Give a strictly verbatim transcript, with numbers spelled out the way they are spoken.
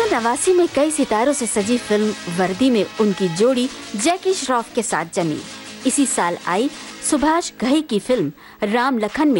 नवासी में कई सितारों से सजी फिल्म वर्दी में उनकी जोड़ी जैकी श्रॉफ के साथ जमी। इसी साल आई सुभाष घई की फिल्म राम लखन में